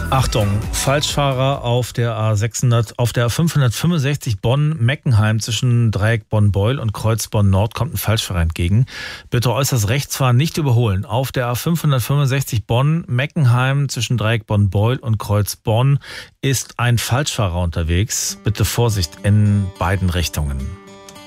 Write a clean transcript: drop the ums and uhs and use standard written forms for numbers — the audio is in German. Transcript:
Achtung, Falschfahrer auf der auf der 565 Bonn-Meckenheim zwischen Dreieck Bonn-Beul und Kreuz Bonn-Nord kommt ein Falschfahrer entgegen. Bitte äußerst rechts fahren, nicht überholen. Auf der 565 Bonn-Meckenheim zwischen Dreieck Bonn-Beul und Kreuz Bonn ist ein Falschfahrer unterwegs. Bitte Vorsicht in beiden Richtungen.